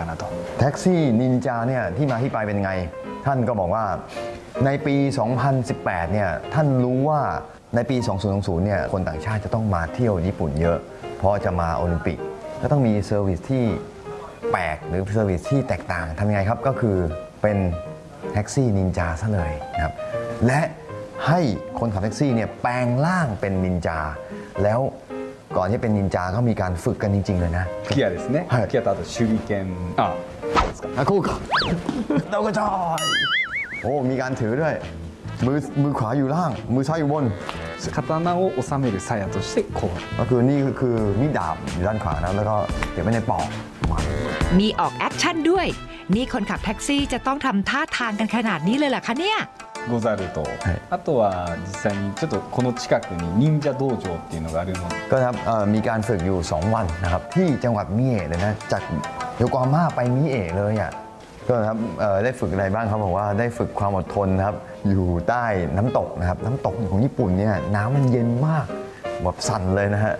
かなとแท็กซี่นินจาเนี่ยที่มาที่ไปเป็นไงท่านก็บอกว่าในปี 2018 เนี่ยท่านรู้ว่าในปี 2020 เนี่ยคนต่างชาติจะต้องมาเที่ยวญี่ปุ่นเยอะเพราะจะมาโอลิมปิกก็ต้องมีเซอร์วิสที่แปลกหรือเซอร์วิสที่แตกต่างทำยังไงครับก็คือเป็นแท็กซี่นินจาซะเลยนะครับและให้คนขับแท็กซี่เนี่ยแปลงร่างเป็นนินจาแล้วก่อนที่เป็นนินจาก็มีการฝึกกันจริงๆเลยนะ吹き矢ですね、はい、吹き矢とあと手裏剣ですかคู่かเราก็ชอยโอ้มีการถือด้วยมือขวาอยู่ล่างมือซ้ายอยู่บน刀を収める鞘としてこうก็คือนี่คือมีดดาบอยู่ด้านขวานะแล้วก็เก็บไว้ในปอกมีออกแอคชั่นด้วยนี่คนขับแท็กซี่จะต้องทำท่าทางกันขนาดนี้เลยเหรอคะเนี่ยござると、はい、あとは実際にちょっとこの近くに忍者道場っていうのがあるのでก็ครับมีการฝึกอยู่2วันนะครับที่จังหวัดมิเอะเลยนะจากโยโกฮาม่าไปมิเอะเลยอ่ะก็ครับได้ฝึกอะไรบ้างครับบอกว่าได้ฝึกความอดทนนะครับอยู่ใต้น้ำตกนะครับน้ำตกของญี่ปุ่นเนี่ยน้ำมันเย็นมากแบบสั่นเลยนะฮะ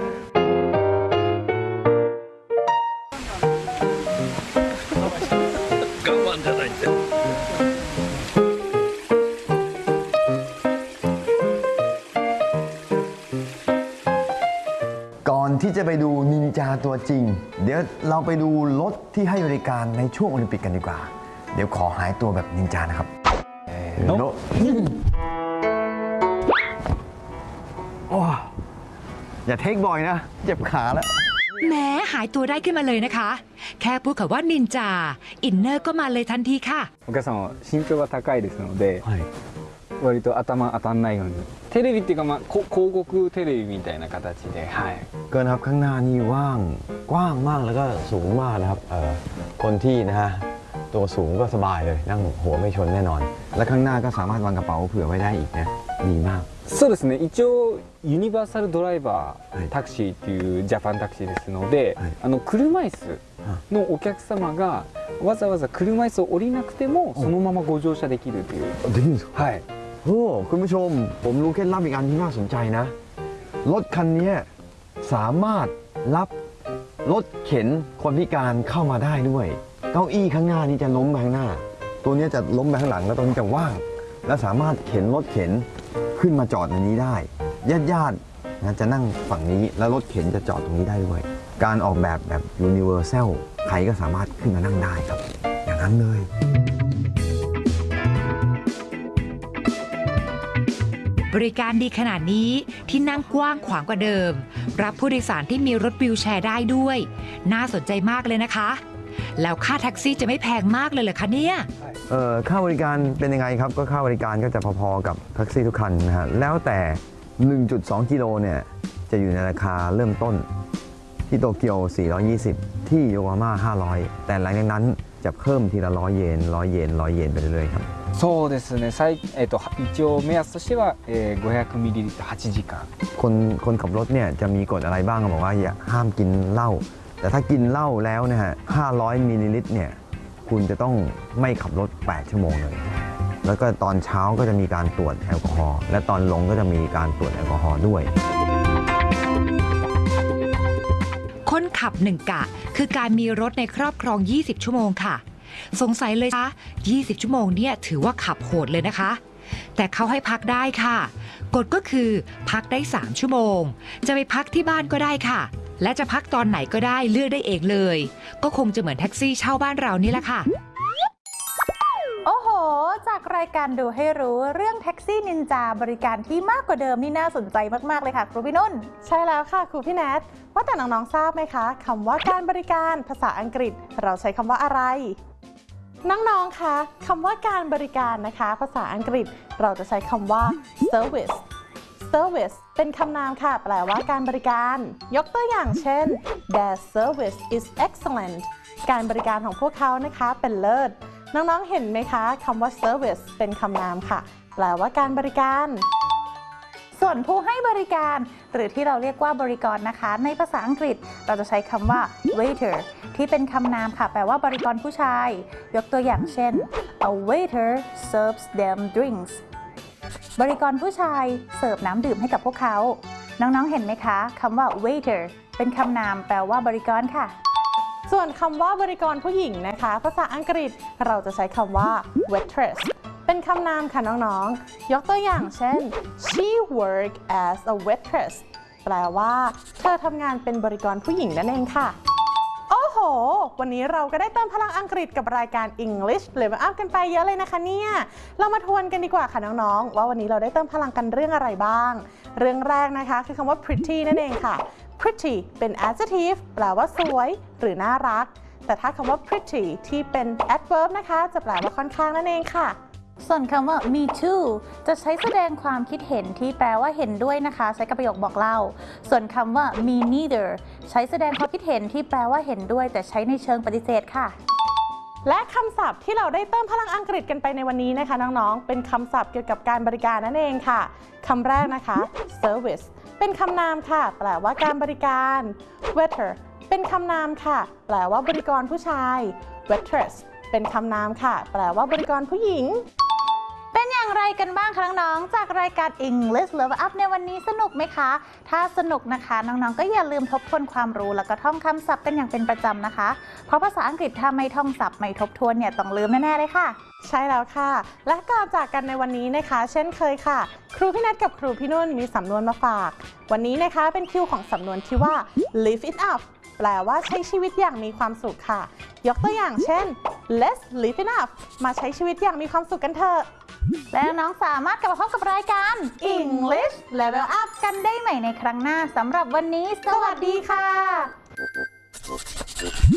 ก่อนที่จะไปดูนินจาตัวจริงเดี๋ยวเราไปดูรถที่ให้บริการในช่วงโอลิมปิกกันดีกว่าเดี๋ยวขอหายตัวแบบนินจานะครับโนอย่าเทคบ่อยนะเจ็บขาแล้วแม้หายตัวได้ขึ้นมาเลยนะคะแค่พูดคำว่านินจาอินเนอร์ก็มาเลยทันทีค่ะお客さんは身長が高いですので、はい割と頭当たんないようにテレビっていうかまあ広告テレビみたいな形ではいเกินครับข้างหน้านี่ว่างกว้างมากแล้วก็สูงมากนะครับคนที่นะฮะตัวสูงก็สบายเลยนั่งหัวไม่ชนแน่นอนและข้างหน้าก็สามารถวางกระเป๋าเผื่อไว้ได้อีกนะดีมากそうですね一応ユニバーサルドライバータクシーっていうジャパンタクシーですので、はい、車椅子のお客様がわざわざ車椅子を降りなくてもそのままご乗車できるというできるんですかはいโอ้คุณผู้ชมผมรู้เคล็ดลับอีกอันที่น่าสนใจนะรถคันนี้สามารถรับรถเข็นคนพิการเข้ามาได้ด้วยเก้าอี้ข้างหน้านี้จะล้มไปข้างหน้าตัวนี้จะล้มไปข้างหลังแล้วตัวนี้จะว่างและสามารถเข็นรถเข็นขึ้นมาจอดในนี้ได้ญาตินะจะนั่งฝั่งนี้แล้วรถเข็นจะจอดตรงนี้ได้ด้วยการออกแบบยูนิเวอร์แซลใครก็สามารถขึ้นมานั่งได้ครับอย่างนั้นเลยบริการดีขนาดนี้ที่นั่งกว้างขวางกว่าเดิมรับผู้โดยสารที่มีรถวีลแชร์ได้ด้วยน่าสนใจมากเลยนะคะแล้วค่าแท็กซี่จะไม่แพงมากเลยเหรอคะเนี่ยค่าบริการเป็นยังไงครับก็ค่าบริการก็จะพอๆกับแท็กซี่ทุกคันนะฮะแล้วแต่ 1.2 กิโลเนี่ยจะอยู่ในราคาเริ่มต้นที่โตเกียว420ที่โยโกฮาม่า500แต่หลังจากนั้นจะเพิ่มทีละ100 เยน100 เยน100 เยนไปเรื่อยๆครับそうですね一応目安としては500ミリリットル8時間คนขับรถเนี่ยจะมีกฎอะไรบ้างบอกว่าอย่าห้ามกินเหล้าแต่ถ้ากินเหล้าแล้วนะฮะ500มิลลิลิตรเนี่ยคุณจะต้องไม่ขับรถ8ชั่วโมงเลยแล้วก็ตอนเช้าก็จะมีการตรวจแอลกอฮอล์และตอนลงก็จะมีการตรวจแอลกอฮอล์ด้วยคนขับ1กะคือการมีรถในครอบครอง20ชั่วโมงค่ะสงสัยเลยคะ20ชั่วโมงเนี่ยถือว่าขับโหดเลยนะคะแต่เขาให้พักได้ค่ะกฎก็คือพักได้3ชั่วโมงจะไปพักที่บ้านก็ได้ค่ะและจะพักตอนไหนก็ได้เลือกได้เองเลยก็คงจะเหมือนแท็กซี่เช่าบ้านเรานี่แหละค่ะโอ้โหจากรายการดูให้รู้เรื่องแท็กซี่นินจาบริการที่มากกว่าเดิมนี่น่าสนใจมากๆเลยค่ะครูพี่นุ่นใช่แล้วค่ะครูพี่แนทว่าแต่น้องๆทราบไหมคะคำว่าการบริการภาษาอังกฤษเราใช้คำว่าอะไรน้องๆคะคำว่าการบริการนะคะภาษาอังกฤษเราจะใช้คำว่า service service เป็นคำนามค่ะแปลว่าการบริการยกตัวอย่างเช่น their service is excellent การบริการของพวกเขานะคะเป็นเลิศน้องๆเห็นไหมคะคำว่า service เป็นคำนามค่ะแปลว่าการบริการส่วนผู้ให้บริการหรือที่เราเรียกว่าบริกรนะคะในภาษาอังกฤษเราจะใช้คำว่า waiter ที่เป็นคำนามค่ะแปลว่าบริกรผู้ชายยกตัวอย่างเช่น a waiter serves them drinks บริกรผู้ชายเสิร์ฟน้ำดื่มให้กับพวกเขาน้องๆเห็นไหมคะคำว่า waiter เป็นคำนามแปลว่าบริกรค่ะส่วนคำว่าบริกรผู้หญิงนะคะภาษาอังกฤษเราจะใช้คำว่า waitress เป็นคำนามค่ะน้องๆยกตัวอย่างเช่น she worked as a waitress แปลว่าเธอทำงานเป็นบริกรผู้หญิงนั่นเองค่ะโอ้โหวันนี้เราก็ได้เติมพลังอังกฤษกับรายการ English Level Up กันไปเยอะเลยนะคะเนี่ยเรามาทวนกันดีกว่าค่ะน้องๆว่าวันนี้เราได้เติมพลังกันเรื่องอะไรบ้างเรื่องแรกนะคะคือคำว่า pretty นั่นเองค่ะ pretty เป็น adjective แปลว่าสวยหรือน่ารักแต่ถ้าคำว่า pretty ที่เป็น adverb นะคะจะแปลว่าค่อนข้างนั่นเองค่ะส่วนคำว่า me too จะใช้แสดงความคิดเห็นที่แปลว่าเห็นด้วยนะคะใช้กับประโยคบอกเล่าส่วนคำว่า me neither ใช้แสดงความคิดเห็นที่แปลว่าเห็นด้วยแต่ใช้ในเชิงปฏิเสธค่ะและคำศัพท์ที่เราได้เติมพลังอังกฤษกันไปในวันนี้นะคะน้องๆเป็นคำศัพท์เกี่ยวกับการบริการนั่นเองค่ะคำแรกนะคะ service เป็นคำนามค่ะแปลว่าการบริการ waiter เป็นคำนามค่ะแปลว่าบริกรผู้ชาย waitress เป็นคำนามค่ะแปลว่าบริกรผู้หญิงเป็นอย่างไรกันบ้างคะน้องๆจากรายการ English Level Up ในวันนี้สนุกไหมคะถ้าสนุกนะคะน้องๆก็อย่าลืมทบทวนความรู้แล้วก็ท่องคำศัพท์กันอย่างเป็นประจำนะคะเพราะภาษาอังกฤษถ้าไม่ท่องศัพท์ไม่ทบทวนเนี่ยต้องลืมแน่ๆเลยค่ะใช่แล้วค่ะและก่อนจากกันในวันนี้นะคะเช่นเคยค่ะครูพี่นัทกับครูพี่นุ่นมีสำนวนมาฝากวันนี้นะคะเป็นคิวของสำนวนที่ว่า live it up แปลว่าใช้ชีวิตอย่างมีความสุขค่ะยกตัวอย่างเช่น let's live it up มาใช้ชีวิตอย่างมีความสุขกันเถอะและน้องสามารถกลับมาพบกับรายการ English Level Up กันได้ใหม่ในครั้งหน้าสำหรับวันนี้สวัสดีค่ะ